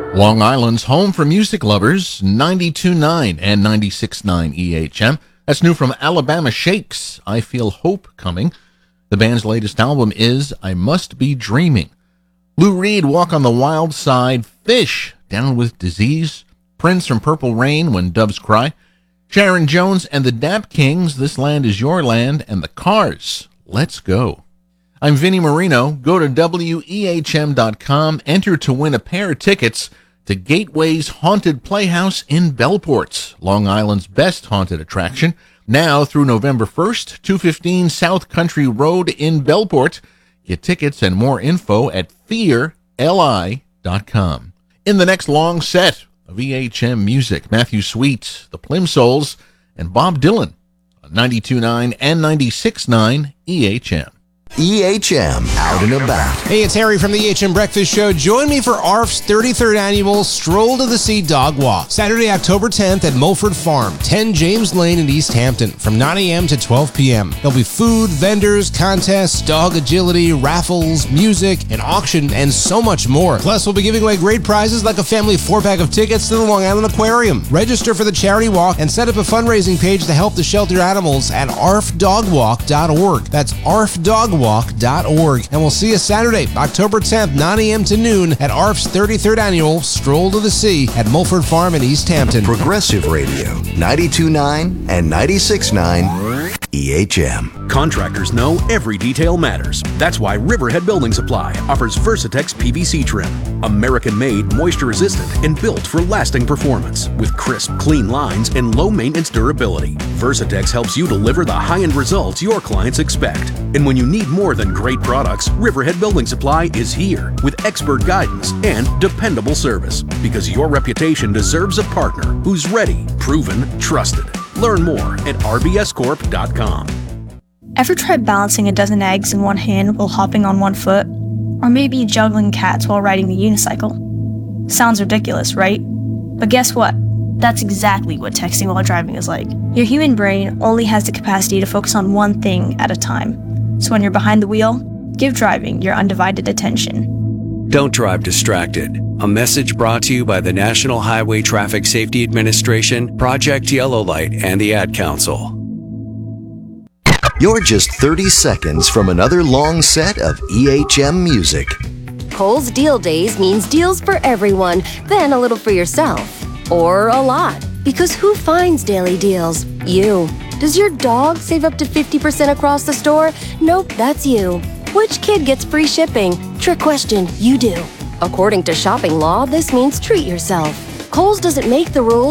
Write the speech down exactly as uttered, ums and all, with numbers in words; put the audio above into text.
Long Island's home for music lovers, ninety-two point nine and ninety-six point nine E H M. That's new from Alabama Shakes, I Feel Hope Coming. The band's latest album is I Must Be Dreaming. Lou Reed, Walk on the Wild Side. Fish, Down with Disease. Prince from Purple Rain, When Doves Cry. Sharon Jones and the Dap Kings, This Land Is Your Land. And the Cars, Let's Go. I'm Vinnie Marino. Go to W E H M dot com. Enter to win a pair of tickets to Gateway's Haunted Playhouse in Bellport, Long Island's best haunted attraction. Now through November first, two fifteen South Country Road in Bellport. Get tickets and more info at fear li dot com. In the next long set of E H M music, Matthew Sweet, the Plimsolls, and Bob Dylan on ninety-two point nine and ninety-six point nine E H M. E H M Out and About. Hey, it's Harry from the E H M Breakfast Show. Join me for A R F's thirty-third annual Stroll to the Sea Dog Walk, Saturday, October tenth at Mulford Farm, ten James Lane in East Hampton, from nine a.m. to twelve p.m. There'll be food, vendors, contests, dog agility, raffles, music, an auction, and so much more. Plus, we'll be giving away great prizes like a family four-pack of tickets to the Long Island Aquarium. Register for the charity walk and set up a fundraising page to help the shelter animals at a r f dog walk dot org. That's a r f dog walk dot org. And we'll see you Saturday, October tenth, nine a.m. to noon at A R F's thirty-third annual Stroll to the Sea at Mulford Farm in East Hampton. Progressive Radio, ninety-two point nine and ninety-six point nine E H M. Contractors know every detail matters. That's why Riverhead Building Supply offers Versatex P V C trim. American-made, moisture-resistant, and built for lasting performance with crisp, clean lines and low-maintenance durability. Versatex helps you deliver the high-end results your clients expect. And when you need more than great products, Riverhead Building Supply is here with expert guidance and dependable service, because your reputation deserves a partner who's ready, proven, trusted. Learn more at r b s corp dot com. Ever try balancing a dozen eggs in one hand while hopping on one foot? Or maybe juggling cats while riding the unicycle? Sounds ridiculous, right? But guess what? That's exactly what texting while driving is like. Your human brain only has the capacity to focus on one thing at a time. So when you're behind the wheel, give driving your undivided attention. Don't drive distracted. A message brought to you by the National Highway Traffic Safety Administration, Project Yellow Light, and the Ad Council. You're just thirty seconds from another long set of E H M music. Kohl's Deal Days means deals for everyone, then a little for yourself. Or a lot. Because who finds daily deals? You. Does your dog save up to fifty percent across the store? Nope, that's you. Which kid gets free shipping? Trick question, you do. According to shopping law, this means treat yourself. Kohl's doesn't make the rules.